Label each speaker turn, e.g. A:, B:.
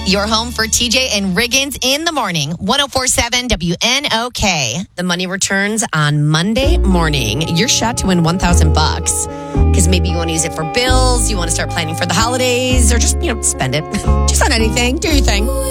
A: Your home for TJ and Riggins in the morning. 104.7 WNOK. The money returns on Monday morning. You're shot to win $1,000 because maybe you want to use it for bills. You want to start planning for the holidays or just, spend it just on anything. Do your thing.